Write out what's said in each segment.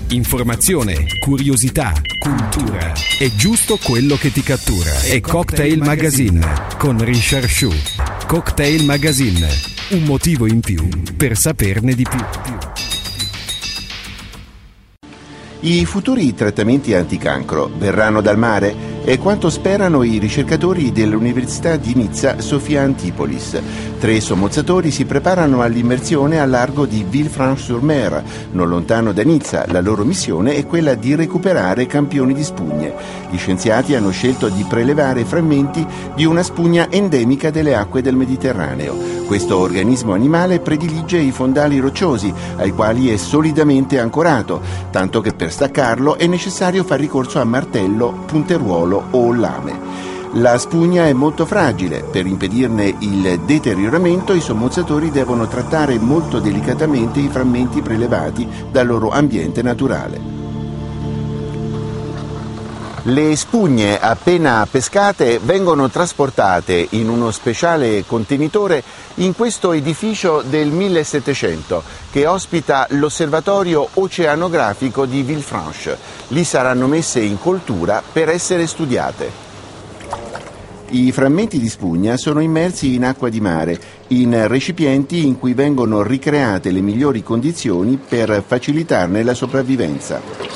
Informazione, curiosità, cultura. È giusto quello che ti cattura. È Cocktail Magazine con Richard Shu. Cocktail Magazine. Un motivo in più per saperne di più. I futuri trattamenti anticancro verranno dal mare? È quanto sperano i ricercatori dell'Università di Nizza Sophia Antipolis. 3 sommozzatori si preparano all'immersione al largo di Villefranche-sur-Mer, non lontano da Nizza. La loro missione è quella di recuperare campioni di spugne. Gli scienziati hanno scelto di prelevare frammenti di una spugna endemica delle acque del Mediterraneo. Questo organismo animale predilige i fondali rocciosi, ai quali è solidamente ancorato, tanto che per staccarlo è necessario far ricorso a martello, punteruolo o lame. La spugna è molto fragile. Per impedirne il deterioramento, i sommozzatori devono trattare molto delicatamente i frammenti prelevati dal loro ambiente naturale. Le spugne appena pescate vengono trasportate in uno speciale contenitore in questo edificio del 1700 che ospita l'osservatorio oceanografico di Villefranche. Lì saranno messe in coltura per essere studiate. I frammenti di spugna sono immersi in acqua di mare, in recipienti in cui vengono ricreate le migliori condizioni per facilitarne la sopravvivenza.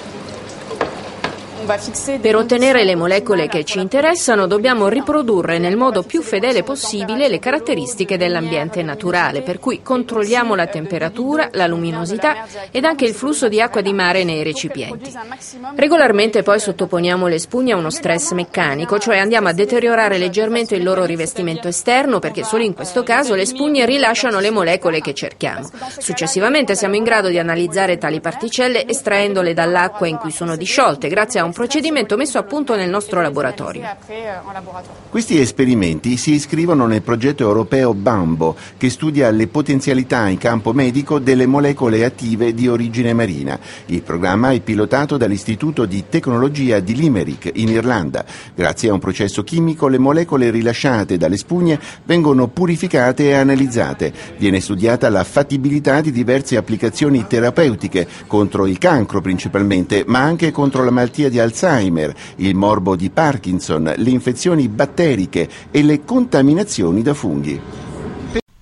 Per ottenere le molecole che ci interessano dobbiamo riprodurre nel modo più fedele possibile le caratteristiche dell'ambiente naturale, per cui controlliamo la temperatura, la luminosità ed anche il flusso di acqua di mare nei recipienti. Regolarmente poi sottoponiamo le spugne a uno stress meccanico, cioè andiamo a deteriorare leggermente il loro rivestimento esterno, perché solo in questo caso le spugne rilasciano le molecole che cerchiamo. Successivamente siamo in grado di analizzare tali particelle estraendole dall'acqua in cui sono disciolte, grazie a un procedimento messo a punto nel nostro laboratorio. Questi esperimenti si iscrivono nel progetto europeo BAMBO, che studia le potenzialità in campo medico delle molecole attive di origine marina. Il programma è pilotato dall'Istituto di Tecnologia di Limerick, in Irlanda. Grazie a un processo chimico, le molecole rilasciate dalle spugne vengono purificate e analizzate. Viene studiata la fattibilità di diverse applicazioni terapeutiche, contro il cancro principalmente, ma anche contro la malattia di Alzheimer, il morbo di Parkinson, le infezioni batteriche e le contaminazioni da funghi.